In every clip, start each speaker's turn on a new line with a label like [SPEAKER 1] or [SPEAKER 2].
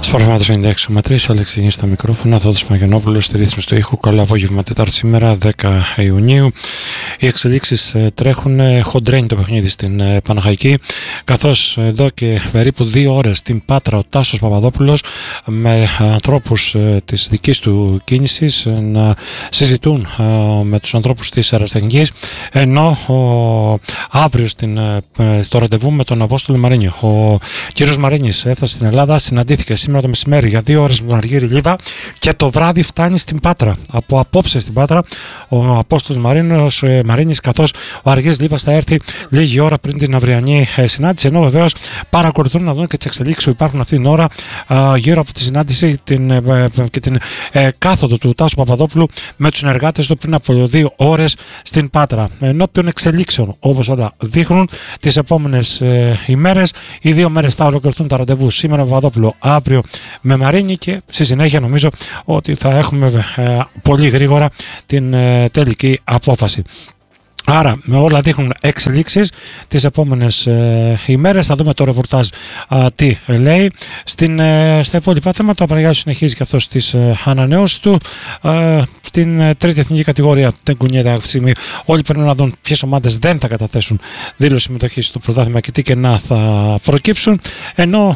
[SPEAKER 1] Σπορφημάτος 96,3, Αλεξηγής στα μικρόφωνα, Θόδωρος Παγιανόπουλος στη ρύθμιση του ήχου. Καλό απόγευμα, Τετάρτη σήμερα, 10 Ιουνίου. Οι εξελίξεις τρέχουν, χοντρένει το παιχνίδι στην Παναχαϊκή, καθώς εδώ και περίπου 2 ώρες στην Πάτρα ο Τάσος Παπαδόπουλος με ανθρώπους της δικής του κίνησης να συζητούν με τους ανθρώπους της αεραστεχνικής, ενώ αύριο στο ραντεβού με τον Απόστολο Μαρίνιο. Ο κύριος Μαρίνης έφτασε στην Ελλάδα, συναντήθηκε σήμερα το μεσημέρι για 2 ώρες με τον Αργύρη Λίβα και το βράδυ φτάνει στην Πάτρα. Από απόψε στην Πάτρα ο Απόστολος Μαρίνης, καθώς ο Αργύρης Λίβας θα έρθει λίγη ώρα πριν την αυριανή συνάντηση, ενώ βεβαίως παρακολουθούν να δουν και τις εξελίξεις που υπάρχουν αυτή την ώρα γύρω από τη συνάντηση και την κάθοδο του Τάσου Παπαδόπουλου με τους συνεργάτες του πριν από 2 ώρες στην Πάτρα. Ενώπιον εξελίξεων, όπως όλα δείχνουν, τις επόμενες ημέρες, οι 2 μέρες θα ολοκληρωθούν τα ραντεβού σήμερα με Παπαδόπουλο, αύριο με Μαρίνη, και στη συνέχεια νομίζω ότι θα έχουμε πολύ γρήγορα την τελική απόφαση. Άρα με όλα δείχνουν εξελίξεις τις επόμενες ημέρες. Θα δούμε το ρεπορτάζ τι λέει. Στα υπόλοιπα θέματα ο Παναγιώτης συνεχίζει και αυτός τις ανανεώσεις του. Στην τρίτη εθνική κατηγορία δεν κουνιέται αυτή τη στιγμή. Όλοι πρέπει να δουν ποιες ομάδες δεν θα καταθέσουν δήλωση συμμετοχής στο πρωτάθλημα και τι κενά θα προκύψουν. Ενώ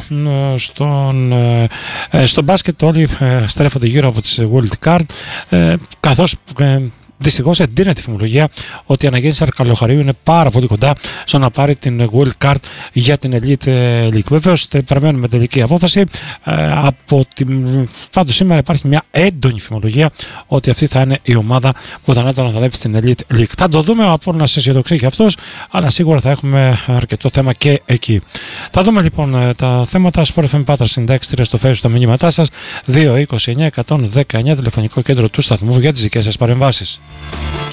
[SPEAKER 1] στο μπάσκετ όλοι στρέφονται γύρω από τις World Card, καθώς δυστυχώς εντείνεται η φημολογία ότι η Αναγέννηση Αρκαλοχαρίου είναι πάρα πολύ κοντά στο να πάρει την World Card για την Elite League. Βεβαίως περιμένουμε τελική απόφαση. Πάντως σήμερα υπάρχει μια έντονη φημολογία ότι αυτή θα είναι η ομάδα που θα αναλάβει στην Elite League. Θα το δούμε, ο Απόλλωνας αισιοδοξεί και αυτός, αλλά σίγουρα θα έχουμε αρκετό θέμα και εκεί. Θα δούμε λοιπόν τα θέματα. Sport FM Πάτρα 96 στο Facebook, τα μηνύματά σας 229-119, τηλεφωνικό κέντρο του σταθμού για τις δικές σας παρεμβάσεις.